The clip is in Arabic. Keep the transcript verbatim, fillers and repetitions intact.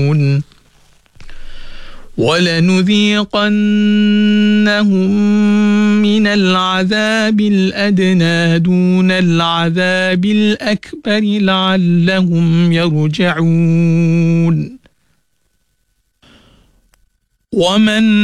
ولنذيقنهم من العذاب الأدنى دون العذاب الأكبر لعلهم يرجعون. ومن